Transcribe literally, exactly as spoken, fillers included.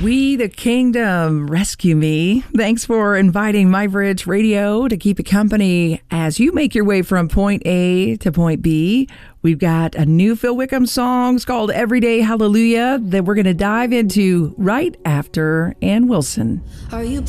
We the Kingdom, Rescue Me. Thanks for inviting My Bridge Radio to keep you company as you make your way from point A to point B. We've got a new Phil Wickham song called Everyday Hallelujah that we're going to dive into right after Ann Wilson. Are you